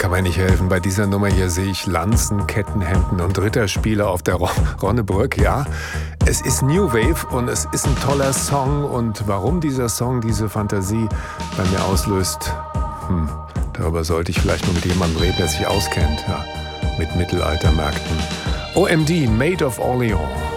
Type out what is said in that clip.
kann man nicht helfen. Bei dieser Nummer hier sehe ich Lanzen, Kettenhemden und Ritterspiele auf der Ronnebrück. Ja, es ist New Wave und es ist ein toller Song. Und warum dieser Song diese Fantasie bei mir auslöst, darüber sollte ich vielleicht mal mit jemandem reden, der sich auskennt, ja, mit Mittelaltermärkten. OMD, Maid of Orleans.